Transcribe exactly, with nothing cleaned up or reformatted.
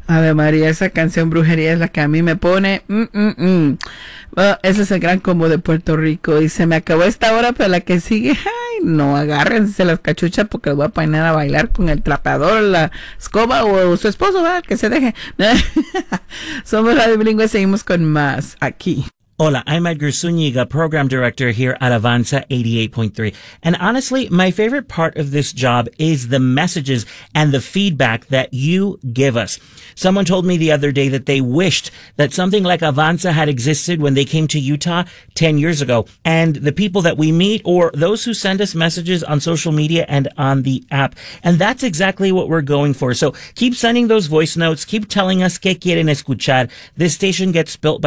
Ave María, esa canción Brujería es la que a mí me pone. Mm, mm, mm. Bueno, ese es el gran combo de Puerto Rico. Y se me acabó esta hora, pero la que sigue, ay, no, agárrense las cachuchas porque los voy a poner a bailar con el trapeador, la escoba o su esposo, ¿verdad? Que se deje. Somos Radio Bilingüe, seguimos con más aquí. Hola, I'm Edgar Zúñiga, Program Director here at Avanza eighty-eight point three. And honestly, my favorite part of this job is the messages and the feedback that you give us. Someone told me the other day that they wished that something like Avanza had existed when they came to Utah ten years ago. And the people that we meet or those who send us messages on social media and on the app. And that's exactly what we're going for. So keep sending those voice notes. Keep telling us que quieren escuchar. This station gets built by